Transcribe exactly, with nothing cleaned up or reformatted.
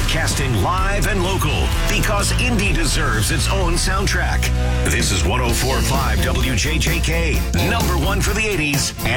Broadcasting live and local because Indy deserves its own soundtrack. This is one oh four point five W J J K, number one for the eighties and